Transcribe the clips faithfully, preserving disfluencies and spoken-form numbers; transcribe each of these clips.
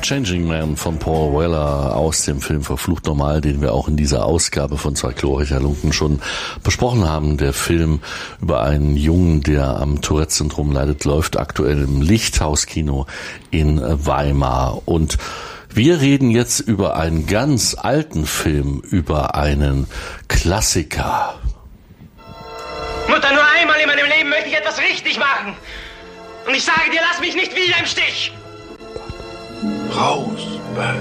Changing Man von Paul Weller aus dem Film Verflucht Normal, den wir auch in dieser Ausgabe von Zwei glorreiche Halunken schon besprochen haben. Der Film über einen Jungen, der am Tourette-Syndrom leidet, läuft aktuell im Lichthaus-Kino in Weimar. Und wir reden jetzt über einen ganz alten Film, über einen Klassiker. Mutter, nur einmal in meinem Leben möchte ich etwas richtig machen. Und ich sage dir, lass mich nicht wieder im Stich. Raus, Bert.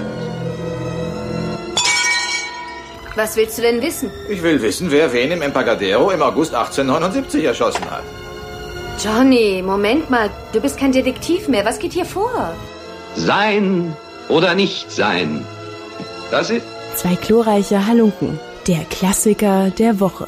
Was willst du denn wissen? Ich will wissen, wer wen im Embarcadero im August achtzehnhundertneunundsiebzig erschossen hat. Johnny, Moment mal. Du bist kein Detektiv mehr. Was geht hier vor? Sein oder nicht sein. Das ist... Zwei glorreiche Halunken. Der Klassiker der Woche.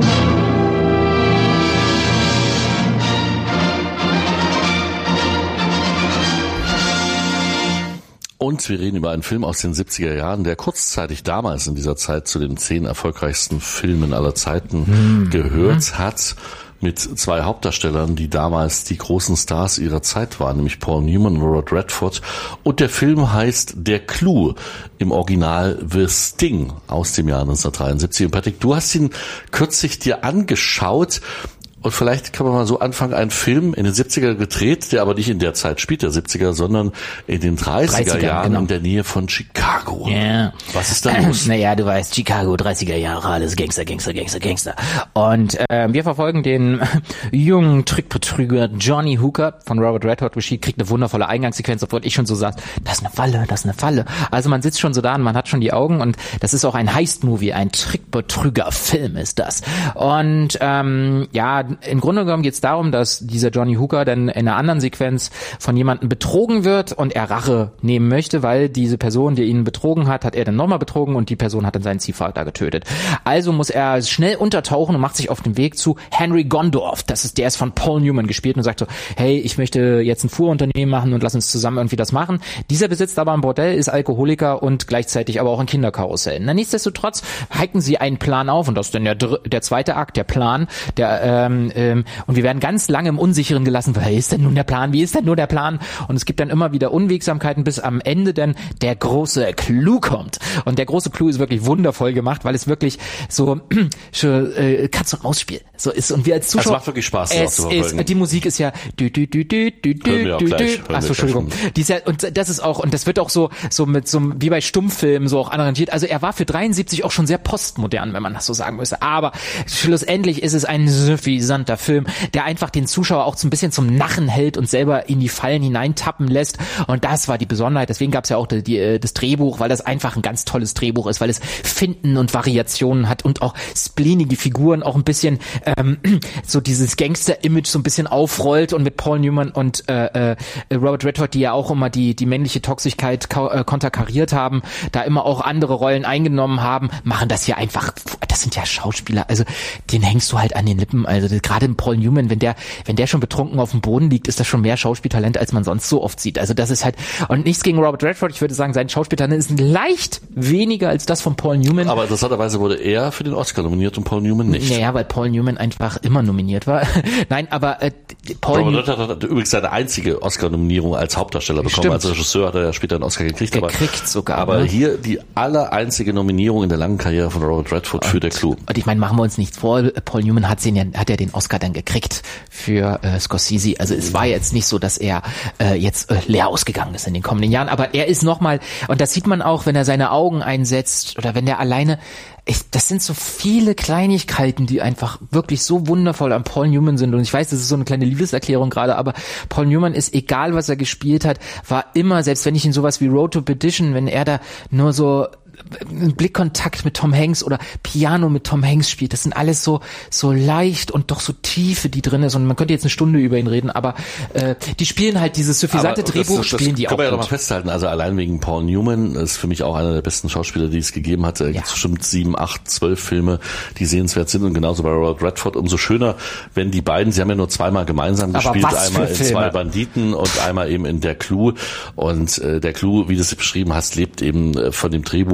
Und wir reden über einen Film aus den siebziger Jahren, der kurzzeitig damals in dieser Zeit zu den zehn erfolgreichsten Filmen aller Zeiten hm. gehört hat, mit zwei Hauptdarstellern, die damals die großen Stars ihrer Zeit waren, nämlich Paul Newman und Robert Redford. Und der Film heißt Der Clou, im Original The Sting aus dem Jahr neunzehnhundertdreiundsiebzig. Und Patrick, du hast ihn kürzlich dir angeschaut. Und vielleicht kann man mal so anfangen, einen Film in den siebziger gedreht, der aber nicht in der Zeit spielt, der siebziger, sondern in den dreißiger Jahren genau. in der Nähe von Chicago. Ja. Yeah. Was ist da los? Naja, du weißt, Chicago, dreißiger Jahre, alles Gangster, Gangster, Gangster, Gangster. Und äh, wir verfolgen den jungen Trickbetrüger Johnny Hooker von Robert Redford Regie, kriegt eine wundervolle Eingangssequenz, obwohl ich schon so saß, das ist eine Falle, das ist eine Falle. Also man sitzt schon so da und man hat schon die Augen und das ist auch ein Heist-Movie, ein Trickbetrüger-Film ist das. Und ähm, ja, im Grunde genommen geht es darum, dass dieser Johnny Hooker dann in einer anderen Sequenz von jemandem betrogen wird und er Rache nehmen möchte, weil diese Person, die ihn betrogen hat, hat er dann nochmal betrogen und die Person hat dann seinen Ziehvater getötet. Also muss er schnell untertauchen und macht sich auf den Weg zu Henry Gondorff. Das ist, der ist von Paul Newman gespielt und sagt so, hey, ich möchte jetzt ein Fuhrunternehmen machen und lass uns zusammen irgendwie das machen. Dieser besitzt aber ein Bordell, ist Alkoholiker und gleichzeitig aber auch ein Kinderkarussell. Na, nichtsdestotrotz hiken sie einen Plan auf und das ist dann der, der zweite Akt, der Plan, der ähm, ähm, und wir werden ganz lange im Unsicheren gelassen, weil, ist denn nun der Plan, wie ist denn nur der Plan? Und es gibt dann immer wieder Unwegsamkeiten, bis am Ende dann der große Clou kommt. Und der große Clou ist wirklich wundervoll gemacht, weil es wirklich so äh, Katz- und Maus-Spiel so ist. Und wir als Zuschauer... Es macht wirklich Spaß, es das ist, die Musik ist ja... Dü, dü, dü, dü, dü, dü, dü, dü. Achso, Entschuldigung. Die ist ja, und das ist auch, und das wird auch so so mit so wie bei Stummfilmen so auch arrangiert. Also er war für dreiundsiebzig auch schon sehr postmodern, wenn man das so sagen müsste. Aber schlussendlich ist es ein suffisanter Film, der einfach den Zuschauer auch so ein bisschen zum Narren hält und selber in die Fallen hineintappen lässt. Und das war die Besonderheit. Deswegen gab es ja auch die, die, das Drehbuch, weil das einfach ein ganz tolles Drehbuch ist, weil es Finten und Variationen hat und auch spleenige Figuren, auch ein bisschen ähm, so dieses Gangster-Image so ein bisschen aufrollt und mit Paul Newman und äh, äh, Robert Redford, die ja auch immer die die männliche Toxigkeit ka- äh, konterkariert haben, da immer auch andere Rollen eingenommen haben, machen das hier einfach, das sind ja Schauspieler, also den hängst du halt an den Lippen, also gerade Paul Newman, wenn der wenn der schon betrunken auf dem Boden liegt, ist das schon mehr Schauspieltalent, als man sonst so oft sieht. Also das ist halt, und nichts gegen Robert Redford, ich würde sagen, sein Schauspieltalent ist leicht weniger als das von Paul Newman. Aber interessanterweise wurde er für den Oscar nominiert und Paul Newman nicht. Naja, weil Paul Newman einfach immer nominiert war. Nein, aber äh, Paul Robert Redford hat übrigens seine einzige Oscar-Nominierung als Hauptdarsteller bekommen. Stimmt. Als Regisseur hat er ja später einen Oscar gekriegt. Gekriegt aber, sogar. Aber ne? hier die aller einzige Nominierung in der langen Karriere von Robert Redford und, für Der Clou. Und ich meine, machen wir uns nichts vor, Paul Newman hat, den, hat ja den Oscar dann gekriegt für äh, Scorsese. Also es war jetzt nicht so, dass er äh, jetzt äh, leer ausgegangen ist in den kommenden Jahren, aber er ist nochmal, und das sieht man auch, wenn er seine Augen einsetzt oder wenn der alleine, ich, das sind so viele Kleinigkeiten, die einfach wirklich so wundervoll an Paul Newman sind. Und ich weiß, das ist so eine kleine Liebeserklärung gerade, aber Paul Newman ist, egal was er gespielt hat, war immer, selbst wenn ich ihn sowas wie Road to Perdition, wenn er da nur so einen Blickkontakt mit Tom Hanks oder Piano mit Tom Hanks spielt, das sind alles so so leicht und doch so Tiefe, die drin ist, und man könnte jetzt eine Stunde über ihn reden, aber äh, die spielen halt dieses suffisante aber Drehbuch, das, das, spielen die das auch. Können wir ja gut. noch mal festhalten, also allein wegen Paul Newman ist für mich auch einer der besten Schauspieler, die es gegeben hat. Er gibt bestimmt sieben, acht, zwölf Filme, die sehenswert sind, und genauso bei Robert Redford. Umso schöner, wenn die beiden, sie haben ja nur zweimal gemeinsam aber gespielt, was einmal für in Filme? Zwei Banditen und einmal eben in Der Clou, und äh, Der Clou, wie du es beschrieben hast, lebt eben äh, von dem Drehbuch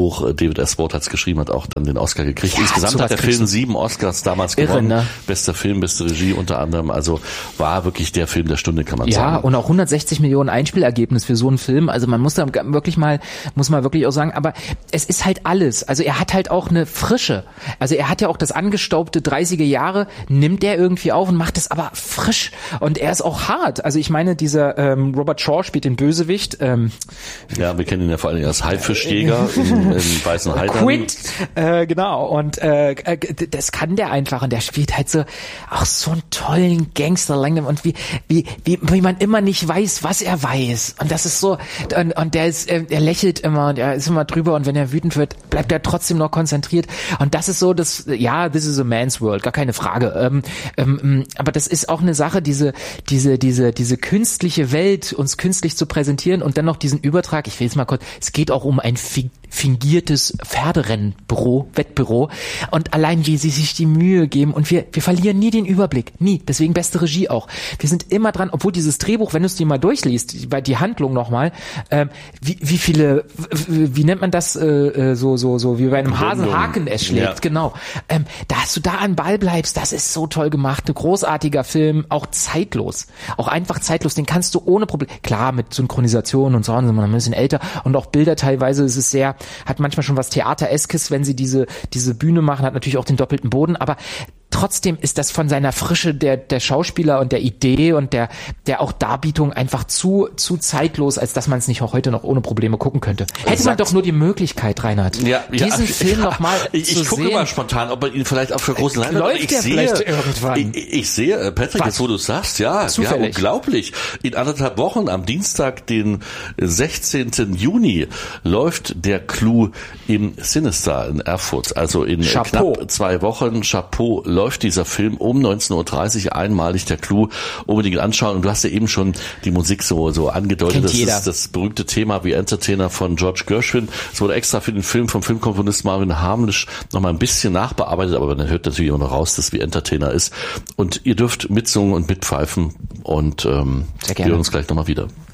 Drehbuch, David S. Ward hat's geschrieben, hat auch dann den Oscar gekriegt. Ja, Insgesamt hat der Film sieben Oscars damals Irre, gewonnen. Ne? Bester Film, beste Regie unter anderem. Also war wirklich der Film der Stunde, kann man ja, sagen. Ja, und auch hundertsechzig Millionen Einspielergebnis für so einen Film. Also man muss da wirklich mal, muss man wirklich auch sagen, aber es ist halt alles. Also er hat halt auch eine Frische. Also er hat ja auch das angestaubte dreißiger Jahre, nimmt er irgendwie auf und macht es aber frisch. Und er ist auch hart. Also ich meine, dieser ähm, Robert Shaw spielt den Bösewicht. Ähm, ja, wir kennen ihn ja vor allem als Haifischjäger im, im Weißen Hai. Quint, äh, genau. Und äh, das kann der einfach. Und der spielt halt so auch so einen tollen Gangster langsam und wie wie wie wie man immer nicht weiß, was er weiß. Und das ist so und, und der ist er lächelt immer und er ist immer drüber und wenn er wütend wird, bleibt er trotzdem noch konzentriert. Und das ist so das ja, this is a man's world, gar keine Frage. Ähm, ähm, aber das ist auch eine Sache, diese diese diese diese künstliche Welt uns künstlich zu präsentieren und dann noch diesen Übertrag. Ich will jetzt mal kurz. Es geht auch um ein fingiertes Pferderennbüro, Wettbüro und allein wie sie sich die Mühe geben und wir wir verlieren nie den Überblick, nie. Deswegen beste Regie auch. Wir sind immer dran, obwohl dieses Drehbuch, wenn du es dir mal durchliest, die, die Handlung nochmal, ähm, wie, wie viele, wie, wie nennt man das, äh, so so so wie bei einem Hasenhaken es schlägt, ja. Genau. Ähm, dass du da an Ball bleibst, das ist so toll gemacht, ein großartiger Film, auch zeitlos, auch einfach zeitlos, den kannst du ohne Probleme, klar mit Synchronisation und so, sind wir ein bisschen älter und auch Bilder teilweise, ist es sehr, hat manchmal schon was Theatereskes, wenn sie diese diese Bühne machen, hat natürlich auch den doppelten Boden, aber trotzdem ist das von seiner Frische der der Schauspieler und der Idee und der der auch Darbietung einfach zu zu zeitlos, als dass man es nicht auch heute noch ohne Probleme gucken könnte. Hätte man doch nur die Möglichkeit, Reinhard, ja, diesen ja, Film noch mal ich, zu ich gucke sehen. mal spontan, ob er ihn vielleicht auf der großen Leinwand läuft. Ich der sehe, vielleicht irgendwann. Ich, ich sehe, Patrick, jetzt wo du es sagst, ja, ja, unglaublich. In anderthalb Wochen, am Dienstag, den sechzehnten Juni, läuft der Clou im Sinister in Erfurt. Also in Chapeau. knapp zwei Wochen, Chapeau, läuft dieser Film um neunzehn Uhr dreißig, einmalig der Clou, unbedingt anschauen. Und du hast ja eben schon die Musik so so angedeutet. Kennt das jeder. ist das berühmte Thema wie Entertainer von George Gershwin. Es wurde extra für den Film vom Filmkomponist Marvin Hamlisch noch mal ein bisschen nachbearbeitet, aber man hört natürlich immer noch raus, dass wie Entertainer ist. Und ihr dürft mitsungen und mitpfeifen und ähm, wir hören uns gleich nochmal wieder.